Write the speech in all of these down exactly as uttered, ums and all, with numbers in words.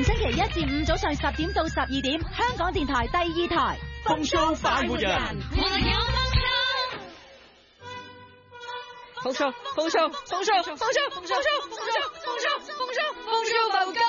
星期一至五早上十點到十二點，香港電台第二台。 風騷快活人， 我哋有風騷，風騷，風騷，風騷，風騷，風騷，風騷，風騷，風騷，風騷浮高。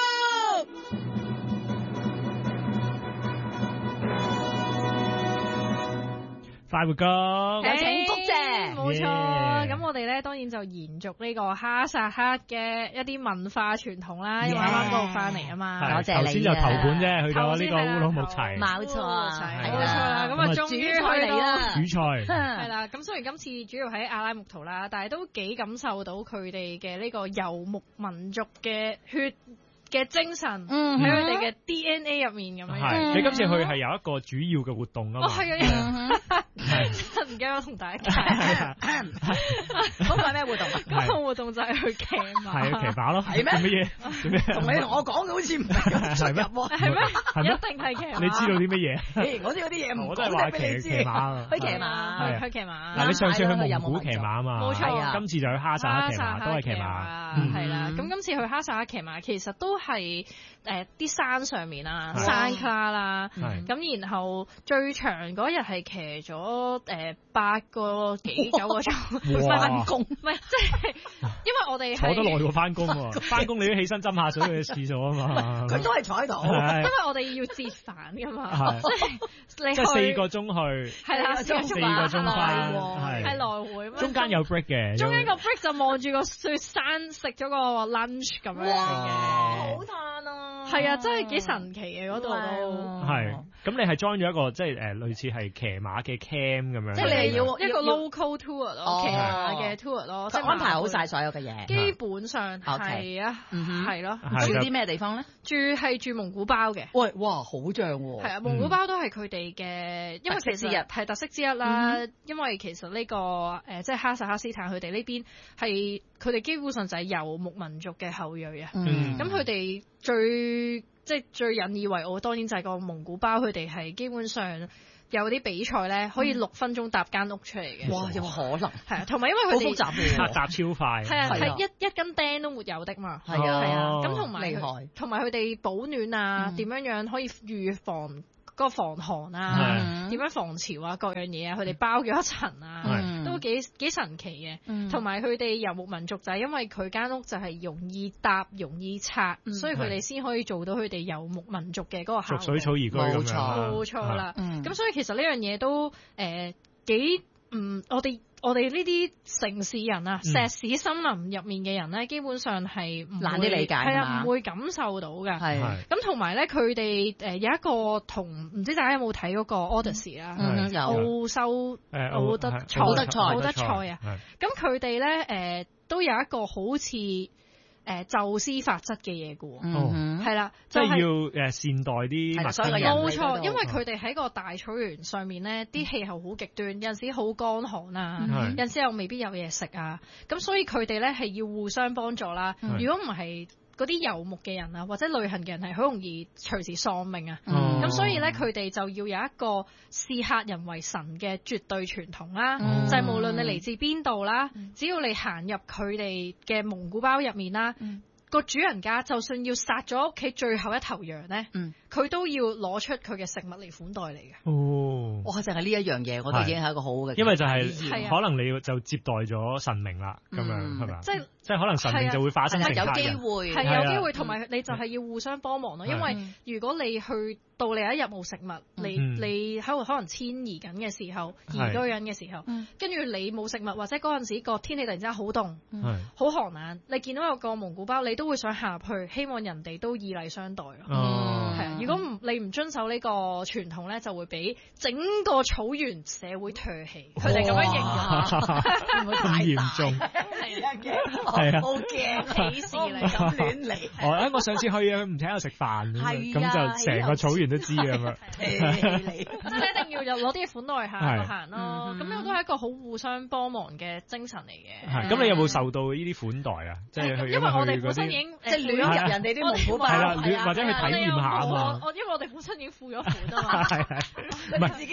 快活歌， 有請福姐，冇錯。咁 Yeah. 我哋咧當然就延續呢個哈薩克嘅一啲文化傳統啦，因為啱啱嗰度翻嚟啊嘛。 多謝你啊！ 頭先就頭盤啫，去咗呢個烏魯木齊， 冇錯， 冇錯啦。咁啊，終於去到啦， 主菜係啦。咁雖然今次主要喺阿拉木圖啦，但係都幾感受到佢哋嘅呢個游牧民族嘅血嘅精神喺佢哋嘅 D N A 入面咁樣。 係你今次去係有一個主要嘅活動啊嘛。 哦，係啊，真唔記得同大家講。 嗰個係咩活動啊？ 嗰個活動就係去騎馬。 係啊，騎馬咯。 係咩？ 做乜嘢？做咩？ 同你同我講嘅好似唔係咁入喎。 係咩？ 係咩？ 一定係騎馬。 你知道啲乜嘢？ 我知嗰啲嘢唔我都係話騎騎馬啊。 去騎馬， 去騎馬。 嗱，你上次去蒙古騎馬啊嘛。 冇錯啊。 今次就去哈薩克騎馬，都係騎馬。 係啦，咁今次去哈薩克騎馬，其實都係誒啲山上面啦，山卡啦。咁然後最長嗰日係騎咗誒八個幾九個鐘翻工，唔係即係因為我哋坐得耐過翻工喎，翻工你都起身斟下水去廁所啊嘛。 佢都係坐喺度， 因為我哋要折返噶嘛，即係你即係四個鐘去， 係啦，四個鐘翻， 係來回。 中間有 break 嘅， 中間個 break 就望住個雪山食咗個 lunch 咁樣嘅， 好嘆啊！ 係啊，真係幾神奇嘅嗰度都係。咁你係 join 咗一個即係誒類似係騎馬嘅 camp 咁樣， 即係你係要一個 local tour 咯，騎馬嘅 tour 咯， 即係安排好晒所有嘅嘢。 基本上係啊，係咯。 住啲咩地方咧？ 住係住蒙古包嘅。 喂，哇，好正喎！ 係啊，蒙古包都係佢哋嘅，因為其實係特色之一啦。因為其實呢個誒即係哈薩克斯坦佢哋呢邊係佢哋基本上就係游牧民族嘅後裔啊。咁佢哋最即係最引以為傲，當然就係個蒙古包，佢哋係基本上有啲比賽咧，可以六分鐘搭間屋出嚟嘅。 哇！有可能係啊，同埋因為佢哋好複雜嘅， 搭超快。 係啊，係一一根釘都沒有的嘛。 係啊， 係啊。咁同埋厲害， 同埋佢哋保暖啊，點樣樣可以預防個防寒啊，點樣防潮啊，各樣嘢啊，佢哋包咗一層啊，都幾幾神奇嘅。同埋佢哋游牧民族就係因為佢間屋就係容易搭、容易拆，所以佢哋先可以做到佢哋游牧民族嘅嗰個效果。 逐水草而居咁樣， 冇錯啦。咁所以其實呢樣嘢都誒幾嗯，我哋。我哋呢啲城市人啊，石屎森林入面嘅人咧，基本上係難啲理解， 係啊，唔會感受到嘅。 係咁同埋咧，佢哋誒有一個同唔知大家有冇睇嗰個 Odyssey 啦， 有奧修誒奧德奧德賽奧德賽啊。咁佢哋咧誒都有一個好似誒宙斯法則嘅嘢嘅喎，係啦， 即係要誒善待啲陌生人。 冇錯，因為佢哋喺個大草原上面咧，啲氣候好極端，有陣時好乾旱啊，有陣時又未必有嘢食啊，咁所以佢哋咧係要互相幫助啦。如果唔係嗰啲遊牧嘅人啊，或者旅行嘅人係好容易隨時喪命啊。咁所以咧，佢哋就要有一個視客人為神嘅絕對傳統啦，就係無論你嚟自邊度啦，只要你行入佢哋嘅蒙古包入面啦，個主人家就算要殺咗屋企最後一頭羊咧，佢都要攞出佢嘅食物嚟款待你嘅。 哦， 哇！就係呢一樣嘢，我哋已經係一個好嘅， 因為就係可能你要就接待咗神明啦，咁樣係咪？ 即係即係可能神明就會化身成客人， 有機會係有機會，同埋你就係要互相幫忙咯。因為如果你去到你有一日冇食物，你你喺度可能遷移緊嘅時候，移居緊嘅時候，跟住你冇食物，或者嗰陣時個天氣突然之間好凍，好寒冷，你見到有個蒙古包，你都會想行入去，希望人哋都以禮相待咯。係啊，如果唔你唔遵守呢個傳統咧，就會俾整個草原社會唾棄。佢哋咁樣形容， 咁嚴重係啊，係啊，好驚鄙視你咁亂嚟。 哦，我上次去啊，唔請我食飯，咁就成個草原都知咁樣。 即係你一定要有攞啲款待下行咯。咁呢個都係一個好互相幫忙嘅精神嚟嘅。 咁你有冇受到呢啲款待啊？即係去因為我哋本身已經即係亂入人哋啲蒙古包， 係啦，或者去體驗下啊嘛。 我因為我哋本身已經付咗款啊嘛， 唔係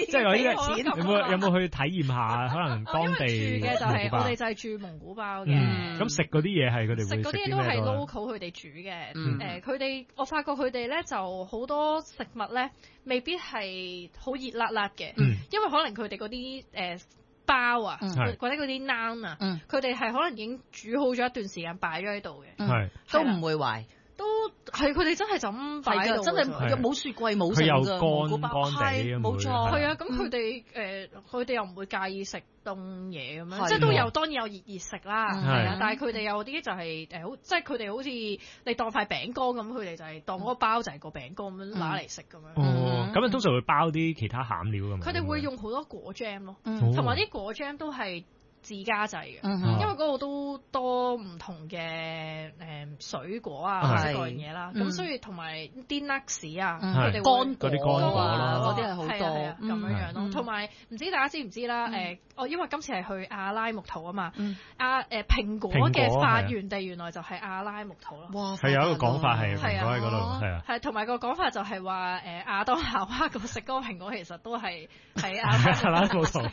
即係有啲有冇有冇去體驗下可能當地住嘅就係我哋就係住蒙古包嘅。 咁食嗰啲嘢係佢哋會食嗰啲都係 local 佢哋煮嘅。誒佢哋我發覺佢哋咧就好多食物咧未必係好熱辣辣嘅，因為可能佢哋嗰啲誒包啊，或者嗰啲鈉啊，佢哋係可能已經煮好咗一段時間擺咗喺度嘅， 都唔會壞。 都係佢哋真係就咁擺喺度， 真係冇雪櫃冇剩㗎， 蒙古包係冇錯。 係啊，咁佢哋誒佢哋又唔會介意食凍嘢咁樣，即係都有當然有熱熱食啦，係啊，但係佢哋有啲就係誒好，即係佢哋好似你當塊餅乾咁，佢哋就係當嗰個包就係個餅乾咁樣拿嚟食咁樣。 哦，咁啊通常會包啲其他餡料㗎嘛。 佢哋會用好多果 jam 咯，同埋啲果 jam 都係自家製嘅，因為嗰度都多唔同嘅誒水果啊，或者各樣嘢啦。咁所以同埋啲 nuts 啊，佢哋乾嗰啲乾果啦， 嗰啲係好多咁樣樣咯。同埋唔知大家知唔知啦？誒，我因為今次係去阿拉木圖啊嘛，阿誒蘋果嘅發源地原來就係阿拉木圖咯。 哇！ 係有一個講法係蘋果喺嗰度，係啊。 係同埋個講法就係話誒亞當夏娃個食嗰個蘋果其實都係喺阿拉木圖。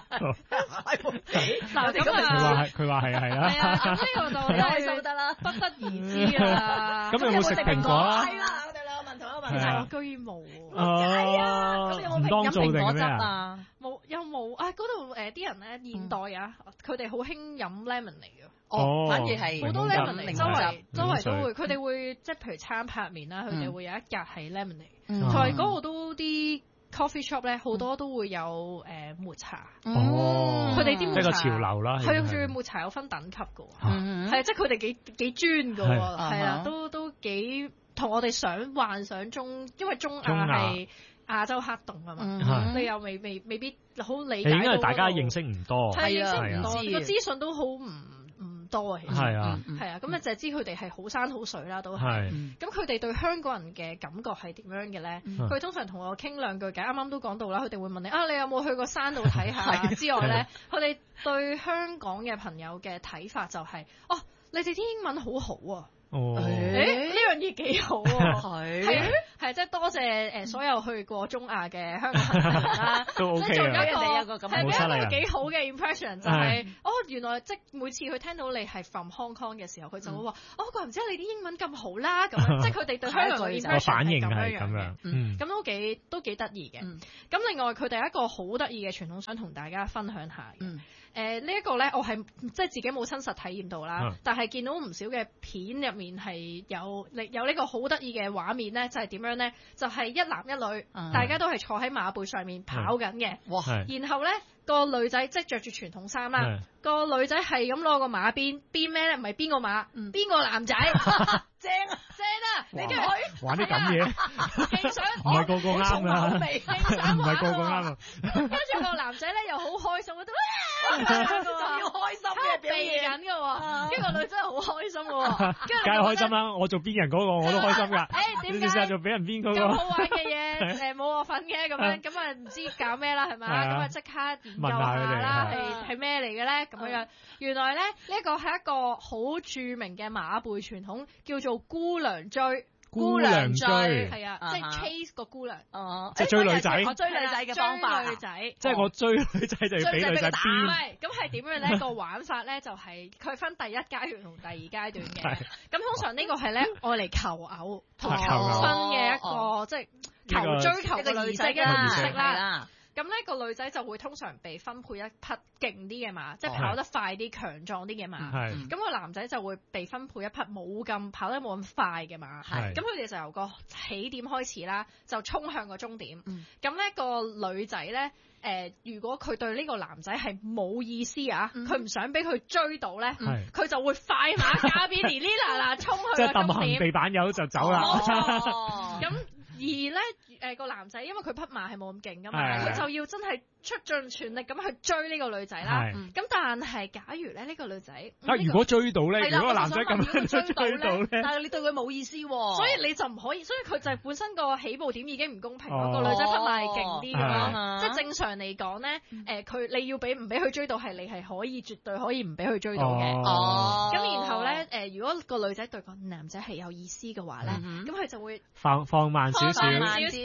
嗱咁啊， 佢話係，佢話係啊，係啊。 係啊，咁呢個就真係數得啦， 不得而知啦。 咁有冇食蘋果啊？ 係啦，我哋兩個問同一個問題。 我居然冇喎。 係啊，咁有冇飲蘋果汁啊？ 冇，有冇啊？嗰度誒啲人咧現代啊，佢哋好興飲 lemon 嚟嘅。 哦，反而係好多 lemon 嚟，周圍周圍都會，佢哋會即係譬如餐拍麵啦，佢哋會有一格係 lemon 嚟，同埋嗰度都啲 coffee shop 咧好多都會有誒抹茶。 哦， 佢哋啲抹茶即係個潮流啦。 佢仲要抹茶有分等級嘅喎，係即係佢哋幾幾專嘅喎，係啦，都都幾同我哋想幻想中，因為中亞係亞洲黑洞啊嘛，你又未未未必好理解到。 因為大家認識唔多， 係認識唔多，個資訊都好唔唔多啊。其實係啊， 係啊，咁啊就係知佢哋係好山好水啦，都係。咁佢哋對香港人嘅感覺係點樣嘅咧？佢通常同我傾兩句偈，啱啱都講到啦，佢哋會問你啊，你有冇去過山度睇下？之外咧，佢哋對香港嘅朋友嘅睇法就係，哦，你哋啲英文好好啊！ 哦， 誒呢樣嘢幾好喎， 係係係即係多謝誒所有去過中亞嘅香港朋友啦， 都 OK 即係做咗啊， 一個係俾一個幾好嘅 impression，就係哦原來即係每次佢聽到你係 from Hong Kong 嘅時候，佢就會話哦怪唔知你啲英文咁好啦咁樣，即係佢哋對香港嘅 impression 反應係咁樣樣嘅，咁都幾都幾得意嘅。咁另外佢哋一個好得意嘅傳統想同大家分享下嘅。誒呢一個咧，我係即係自己冇親實體驗到啦，但係見到唔少嘅片入面係有有呢個好得意嘅畫面咧，就係點樣咧？就係一男一女，大家都係坐喺馬背上面跑緊嘅，然後咧個女仔即係著住傳統衫啦，個女仔係咁攞個馬鞭鞭咩咧？唔係邊個馬？邊個男仔？正啊正啊！你跟住去玩啲咁嘢， 勁想唔係個個啱㗎，唔係個個啱啊！ 跟住個男仔咧又好開心，覺得哇！ 仲要開心嘅表現緊嘅喎，跟住個女仔好開心嘅喎， 梗係開心啦！我做邊人嗰個我都開心㗎。 誒點解？ 你試下做俾人邊嗰個？ 咁好玩嘅嘢誒冇我份嘅咁樣，咁啊唔知搞咩啦係咪？咁啊即刻研究下啦，係係咩嚟嘅咧？咁樣樣原來咧呢一個係一個好著名嘅馬背傳統，叫做姑娘追。 姑娘追係啊，即係 chase 個姑娘， 哦， 即係追女仔， 追女仔嘅方法， 追女仔， 即係我追女仔就要俾女仔鞭。 唔係，咁係點樣咧？個玩法咧就係佢分第一階段同第二階段嘅。咁通常呢個係咧愛嚟求偶同求婚嘅一個，即係求追求個女仔嘅儀式啦。咁呢個女仔就會通常被分配一匹勁啲嘅馬，即係跑得快啲、強壯啲嘅馬。咁個男仔就會被分配一匹冇咁跑得冇咁快嘅馬。咁佢哋就由個起點開始啦，就衝向個終點。咁呢個女仔咧，誒，如果佢對呢個男仔係冇意思啊，佢唔想俾佢追到咧，佢就會快馬加鞭，哩哩啦啦衝去個終點。 即係揼行地板油就走啦。 咁而咧，誒個男仔因為佢匹馬係冇咁勁噶嘛，佢就要真係出盡全力咁去追呢個女仔啦。咁但係假如咧呢個女仔， 啊如果追到咧，如果個男仔咁樣追到咧， 但係你對佢冇意思喎， 所以你就唔可以，所以佢就係本身個起步點已經唔公平咯。個女仔匹馬係勁啲㗎嘛，即係正常嚟講咧，誒佢你要俾唔俾佢追到係你係可以絕對可以唔俾佢追到嘅。哦，咁然後咧誒，如果個女仔對個男仔係有意思嘅話咧，咁佢就會放放慢少少， 少少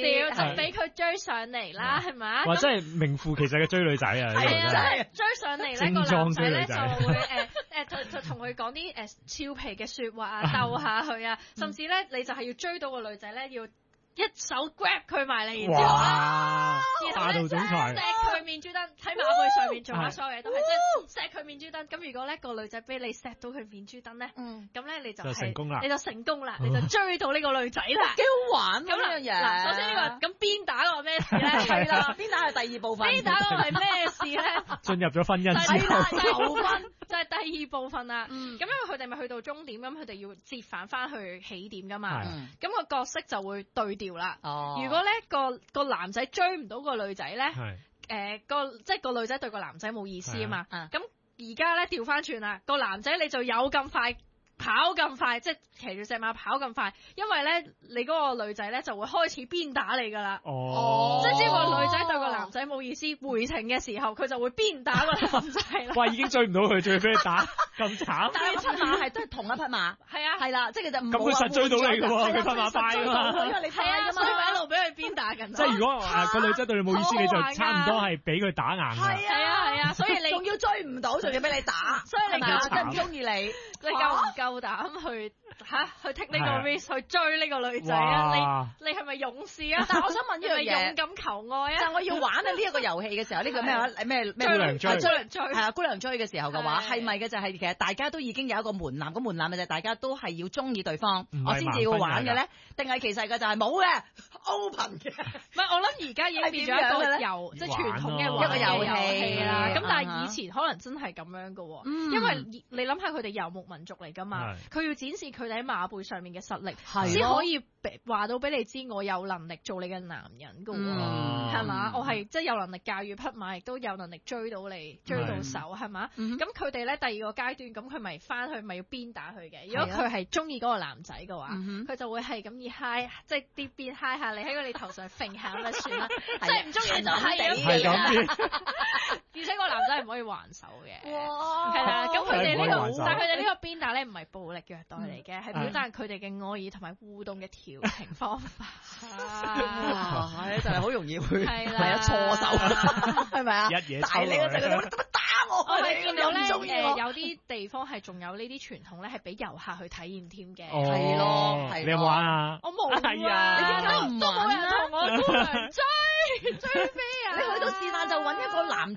少就俾佢追上嚟啦，係咪？ 哇！真係名副其實嘅追女仔啊！ 係啊，追上嚟咧個男仔咧就會誒誒同同佢講啲誒俏皮嘅説話啊，逗下佢啊，甚至咧你就係要追到個女仔咧要。一手 grab 佢埋嚟，然之後哇！霸道總裁， 錫佢面珠燈，喺馬背上面做下所有嘢都係即係錫佢面珠燈。咁如果咧個女仔俾你錫到佢面珠燈咧，咁咧你就成功啦， 你就成功啦，你就追到呢個女仔啦， 幾好玩咁呢樣嘢。 嗱，首先呢個咁鞭打個咩事咧？ 係啦，鞭打係第二部分。 鞭打個係咩事咧？ 進入咗婚姻之後， 求婚就係第二部分啦。咁因為佢哋咪去到終點，咁佢哋要折返翻去起點噶嘛。咁個角色就會對調啦。如果咧個個男仔追唔到個女仔咧，誒個即係個女仔對個男仔冇意思啊嘛。咁而家咧調翻轉啦，個男仔你就有咁快跑咁快，即係騎住隻馬跑咁快，因為咧你嗰個女仔咧就會開始鞭打你噶啦。哦，即係只要個女仔對個男仔冇意思，回程嘅時候佢就會鞭打個男仔啦。 哇！已經追唔到佢，仲要俾你打，咁慘。 但係匹馬係都係同一匹馬。係啊，係啦，即係其實唔咁佢實追到你㗎喎，佢匹馬快㗎嘛。 因為你快㗎嘛， 所以咪一路俾佢鞭打緊。 即係如果誒個女仔對你冇意思，你就差唔多係俾佢打硬㗎。 係啊係啊，所以你仲要追唔到，仲要俾你打， 所以你真係唔中意你， 你夠唔夠膽去嚇去 take 呢個 risk 去追呢個女仔啊？你你係咪勇士啊？ 但係我想問一樣嘢， 勇敢求愛啊！ 但係我要玩啊呢一個遊戲嘅時候，呢個咩話咩咩姑娘追， 追係啊姑娘追嘅時候嘅話，係咪嘅就係其實大家都已經有一個門檻，個門檻嘅就係大家都係要中意對方，我先至要玩嘅咧？定係其實嘅就係冇嘅 open 嘅？ 唔係，我諗而家已經變咗一個遊即係傳統嘅一個遊戲啦。咁但係以前可能真係咁樣嘅喎，因為你諗下佢哋遊牧民族嚟㗎嘛，佢要展示佢哋喺馬背上面嘅實力，先可以話到俾你知我有能力做你嘅男人㗎喎，係嘛？我係即係有能力駕馭匹馬，亦都有能力追到你，追到手，係嘛？咁佢哋咧第二個階段，咁佢咪翻去咪要鞭打佢嘅？如果佢係中意嗰個男仔嘅話，佢就會係咁以嗨，即係啲鞭嗨下你喺佢哋頭上揈下咁就算啦。即係唔中意就係咁咁。 而且個男仔唔可以還手嘅。哇！係啦，咁佢哋呢個，但係佢哋呢個鞭打咧唔係暴力虐待嚟嘅，係表達佢哋嘅愛意同埋互動嘅調情方法。 哇！係就係好容易會係啦， 係啊錯手，係咪啊？ 一嘢大你嗰陣，佢點打我？ 我係見到咧誒，有啲地方係仲有呢啲傳統咧，係俾遊客去體驗添嘅。 係咯，係。 你有冇玩啊？ 我冇啊！ 係啊， 你點解唔玩啊？同我姑娘追追飛啊！ 你去到是但就揾一個男